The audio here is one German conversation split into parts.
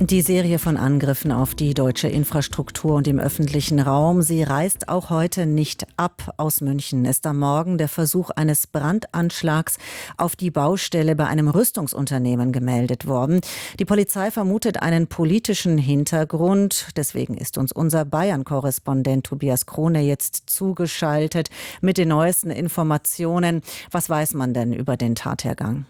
Die Serie von Angriffen auf die deutsche Infrastruktur und im öffentlichen Raum, sie reißt auch heute nicht ab. Aus München ist am Morgen der Versuch eines Brandanschlags auf die Baustelle bei einem Rüstungsunternehmen gemeldet worden. Die Polizei vermutet einen politischen Hintergrund. Deswegen ist uns unser Bayern-Korrespondent Tobias Krone jetzt zugeschaltet mit den neuesten Informationen. Was weiß man denn über den Tathergang?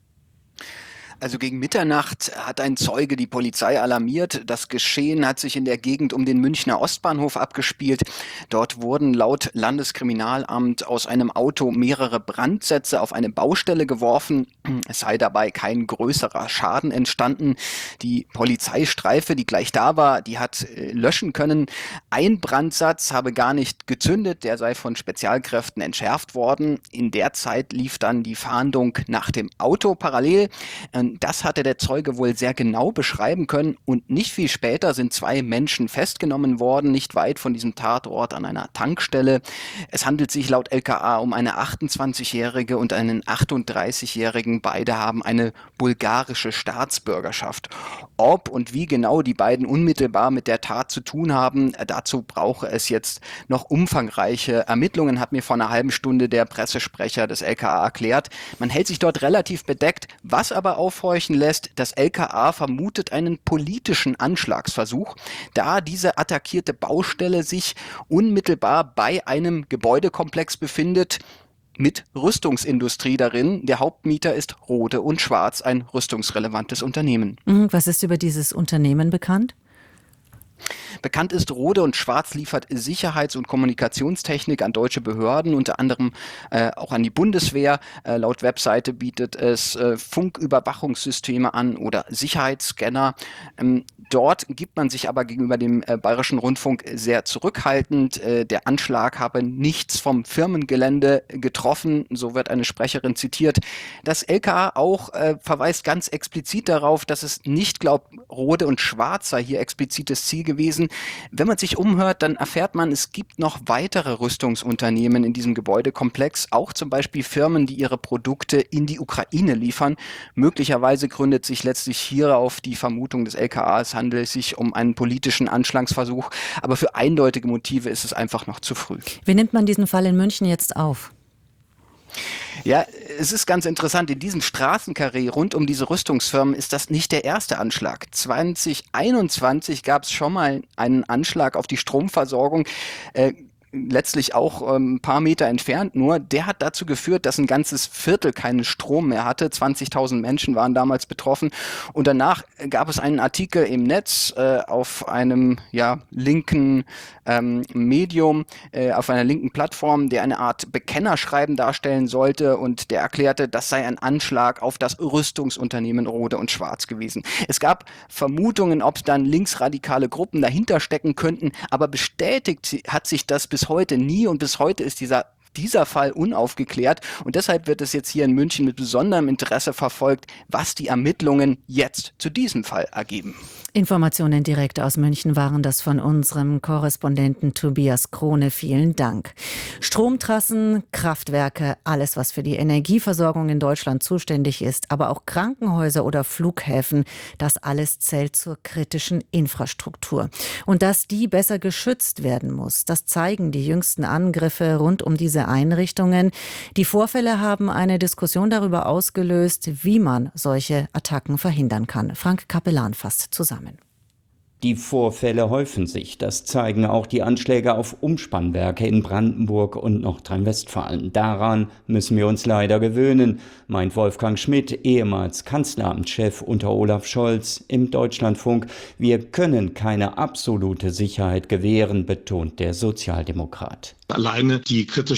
Also gegen Mitternacht hat ein Zeuge die Polizei alarmiert. Das Geschehen hat sich in der Gegend um den Münchner Ostbahnhof abgespielt. Dort wurden laut Landeskriminalamt aus einem Auto mehrere Brandsätze auf eine Baustelle geworfen. Es sei dabei kein größerer Schaden entstanden. Die Polizeistreife, die gleich da war, die hat löschen können. Ein Brandsatz habe gar nicht gezündet, der sei von Spezialkräften entschärft worden. In der Zeit lief dann die Fahndung nach dem Auto parallel. Das hatte der Zeuge wohl sehr genau beschreiben können und nicht viel später sind 2 Menschen festgenommen worden, nicht weit von diesem Tatort an einer Tankstelle. Es handelt sich laut LKA um eine 28-Jährige und einen 38-Jährigen. Beide haben eine bulgarische Staatsbürgerschaft. Ob und wie genau die beiden unmittelbar mit der Tat zu tun haben, dazu brauche es jetzt noch umfangreiche Ermittlungen, hat mir vor einer halben Stunde der Pressesprecher des LKA erklärt. Man hält sich dort relativ bedeckt, was aber aufhorchen lässt, das LKA vermutet einen politischen Anschlagsversuch, da diese attackierte Baustelle sich unmittelbar bei einem Gebäudekomplex befindet, mit Rüstungsindustrie darin. Der Hauptmieter ist Rohde & Schwarz, ein rüstungsrelevantes Unternehmen. Was ist über dieses Unternehmen bekannt? Bekannt ist, Rohde & Schwarz liefert Sicherheits- und Kommunikationstechnik an deutsche Behörden, unter anderem auch an die Bundeswehr. Laut Webseite bietet es Funküberwachungssysteme an oder Sicherheitsscanner. Dort gibt man sich aber gegenüber dem Bayerischen Rundfunk sehr zurückhaltend. Der Anschlag habe nichts vom Firmengelände getroffen, so wird eine Sprecherin zitiert. Das LKA auch verweist ganz explizit darauf, dass es nicht glaubt, Rohde & Schwarz sei hier explizites Ziel gewesen. Wenn man sich umhört, dann erfährt man, es gibt noch weitere Rüstungsunternehmen in diesem Gebäudekomplex, auch zum Beispiel Firmen, die ihre Produkte in die Ukraine liefern. Möglicherweise gründet sich letztlich hier auf die Vermutung des LKA, es handelt sich um einen politischen Anschlagsversuch, aber für eindeutige Motive ist es einfach noch zu früh. Wie nimmt man diesen Fall in München jetzt auf? Ja, es ist ganz interessant, in diesem Straßenkarree rund um diese Rüstungsfirmen ist das nicht der erste Anschlag. 2021 gab es schon mal einen Anschlag auf die Stromversorgung, letztlich auch ein paar Meter entfernt nur. Der hat dazu geführt, dass ein ganzes Viertel keinen Strom mehr hatte. 20.000 Menschen waren damals betroffen. Und danach gab es einen Artikel im Netz auf einem linken Medium, auf einer linken Plattform, der eine Art Bekennerschreiben darstellen sollte. Und der erklärte, das sei ein Anschlag auf das Rüstungsunternehmen Rohde & Schwarz gewesen. Es gab Vermutungen, ob dann linksradikale Gruppen dahinter stecken könnten. Aber bestätigt hat sich das bis heute nie und bis heute ist dieser Fall unaufgeklärt und deshalb wird es jetzt hier in München mit besonderem Interesse verfolgt, was die Ermittlungen jetzt zu diesem Fall ergeben. Informationen direkt aus München waren das von unserem Korrespondenten Tobias Krone. Vielen Dank. Stromtrassen, Kraftwerke, alles, was für die Energieversorgung in Deutschland zuständig ist, aber auch Krankenhäuser oder Flughäfen, das alles zählt zur kritischen Infrastruktur. Und dass die besser geschützt werden muss, das zeigen die jüngsten Angriffe rund um diese Einrichtungen. Die Vorfälle haben eine Diskussion darüber ausgelöst, wie man solche Attacken verhindern kann. Frank Kapellan fasst zusammen. Die Vorfälle häufen sich. Das zeigen auch die Anschläge auf Umspannwerke in Brandenburg und Nordrhein-Westfalen. Daran müssen wir uns leider gewöhnen, meint Wolfgang Schmidt, ehemals Kanzleramtschef unter Olaf Scholz im Deutschlandfunk. Wir können keine absolute Sicherheit gewähren, betont der Sozialdemokrat. Alleine die kritische